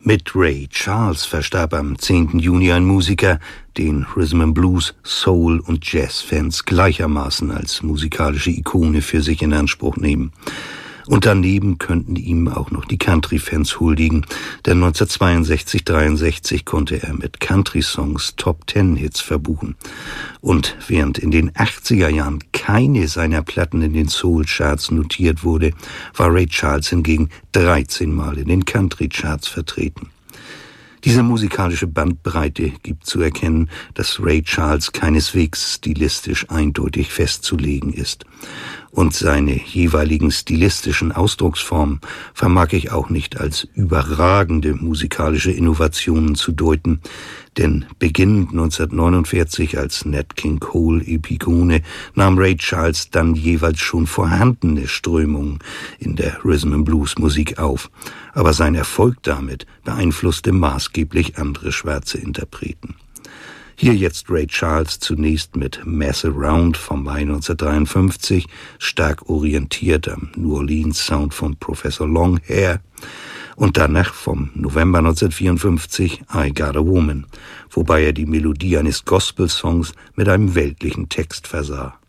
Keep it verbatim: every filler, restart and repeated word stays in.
Mit Ray Charles verstarb am zehnten Juni ein Musiker, den Rhythm and Blues, Soul und Jazz-Fans gleichermaßen als musikalische Ikone für sich in Anspruch nehmen. Und daneben könnten ihm auch noch die Country-Fans huldigen, denn neunzehnhundertzweiundsechzig dreiundsechzig konnte er mit Country-Songs Top-Ten-Hits verbuchen. Und während in den achtziger Jahren keine seiner Platten in den Soul-Charts notiert wurde, war Ray Charles hingegen dreizehn Mal in den Country-Charts vertreten. Diese musikalische Bandbreite gibt zu erkennen, dass Ray Charles keineswegs stilistisch eindeutig festzulegen ist. Und seine jeweiligen stilistischen Ausdrucksformen vermag ich auch nicht als überragende musikalische Innovationen zu deuten, denn beginnend neunzehnhundertneunundvierzig als Nat King Cole-Epigone nahm Ray Charles dann jeweils schon vorhandene Strömungen in der Rhythm and Blues Musik auf, aber sein Erfolg damit beeinflusste maßgeblich andere schwarze Interpreten. Hier jetzt Ray Charles zunächst mit Mess Around vom Mai neunzehnhundertdreiundfünfzig, stark orientiert am New Orleans Sound von Professor Longhair, und danach vom November neunzehnhundertvierundfünfzig I Got a Woman, wobei er die Melodie eines Gospel-Songs mit einem weltlichen Text versah.